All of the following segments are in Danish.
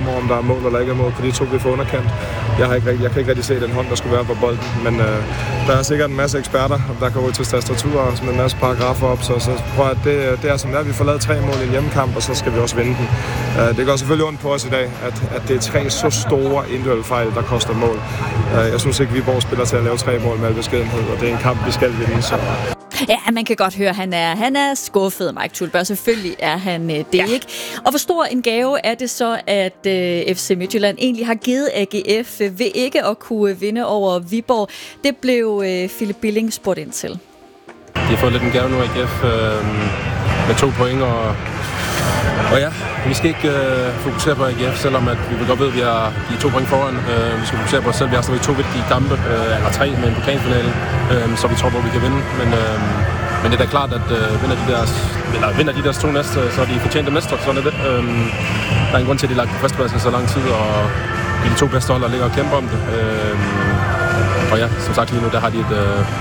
over, om der er mål eller ikke er mål på de to, vi får underkendt. Jeg kan ikke rigtig se den hånd, der skulle være på bolden, men der er sikkert en masse eksperter, der kan gå til tastatur og smide en masse paragrafer op, så prøv at det er som der, vi får lavet 3 mål i en hjemmekamp, og så skal vi også vinde den. Det går selvfølgelig ondt på os i dag, at det er 3 så store individuelle fejl, der koster mål. Jeg synes ikke, Viborg spiller til at lave 3 mål med al beskedenhed, og det er en kamp, vi skal vinde. Så. Ja, man kan godt høre, at han er skuffet, Mike Tulberg. Selvfølgelig er han det, ikke? Og hvor stor en gave er det så, at FC Midtjylland egentlig har givet AGF ved ikke at kunne vinde over Viborg? Det blev Philip Billing spurgt ind til. De har fået lidt en gave nu, AGF, med 2 point, og ja, vi skal ikke fokusere på AGF, selvom at vi godt ved, at vi er 2 point foran. Vi skal fokusere på os selv. Vi har stadig 2 vigtige kampe, eller 3 med en pokalfinale, så vi tror på, at vi kan vinde. Men det er da klart, at vinder de deres 2 næste, så er de fortjente mestre. Sådan er det. Der er en grund til, at de har lagt på førstepladsen så lang tid, og de 2 bedste hold, der ligger og kæmper om det. Og ja, som sagt lige nu, der har de et...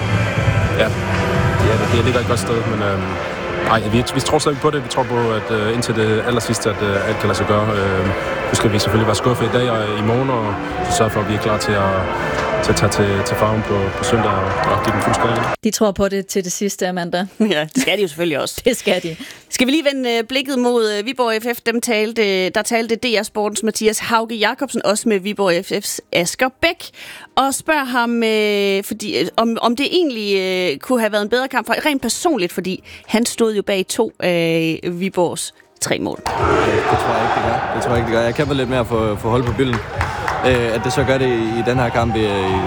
det ligger et godt sted, men... Nej, vi tror slet ikke på det. Vi tror på, at indtil det allersidste, at alt kan lade sig gøre. Nu skal vi selvfølgelig være skuffet i dag og i morgen, og så sørge for, at vi er klar til at tage til farven på søndag og give den fuldstændig. De tror på det til det sidste, Amanda. Ja, det skal de jo selvfølgelig også. Det skal de. Skal vi lige vende blikket mod Viborg FF? Der talte DR Sportens Mathias Hauge Jacobsen også med Viborg FF's Asger Bæk og spørger ham, om det egentlig kunne have været en bedre kamp for rent personligt, fordi han stod jo bag 2 af Viborgs 3 mål. Det tror jeg ikke, det gør. Jeg kæmper lidt mere for at holde på bylden. At det så gør det i den her kamp, det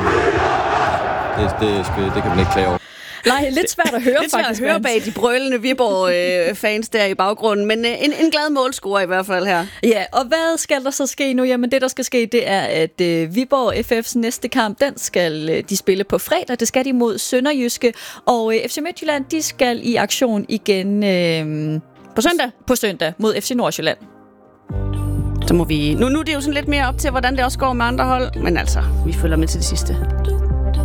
kan man ikke klage over. Nej, lidt svært at høre, lidt svært at høre bag de brølende Viborg-fans der i baggrunden, men en glad målscorer i hvert fald her. Ja, og hvad skal der så ske nu? Jamen det, der skal ske, det er, at Viborg FF's næste kamp, den skal de spille på fredag. Det skal de mod Sønderjyske, og FC Midtjylland, de skal i aktion igen på søndag mod FC Nordsjælland. Så må vi... Nu er det jo sådan lidt mere op til, hvordan det også går med andre hold, men altså, vi følger med til det sidste.